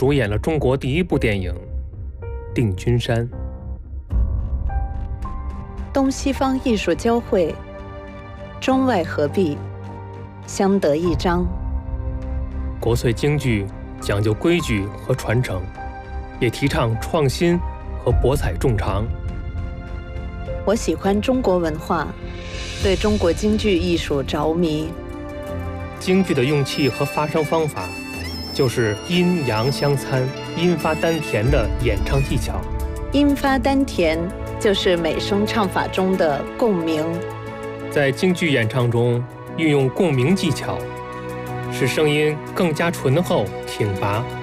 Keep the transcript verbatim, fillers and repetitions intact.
主演了中国第一部电影《定军山》。 东西方艺术交汇，中外合璧，相得益彰。 国粹京剧讲究规矩和传承，也提倡创新和博采众长。 我喜欢中国文化，对中国京剧艺术着迷。 京剧的用气和发声方法，就是阴阳相参、阴发丹田的演唱技巧。 阴发丹田就是美声唱法中的共鸣。 在京剧演唱中运用共鸣技巧，使声音更加醇厚挺拔。